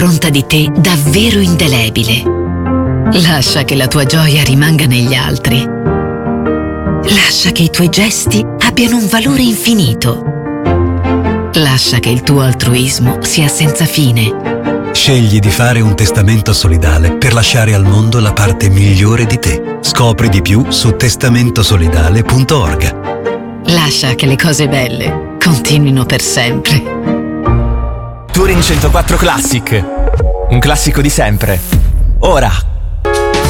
impronta di te davvero indelebile. Lascia che la tua gioia rimanga negli altri. Lascia che i tuoi gesti abbiano un valore infinito. Lascia che il tuo altruismo sia senza fine. Scegli di fare un testamento solidale per lasciare al mondo la parte migliore di te. Scopri di più su testamentosolidale.org. Lascia che le cose belle continuino per sempre. Touring 104 Classic. Un classico di sempre. Ora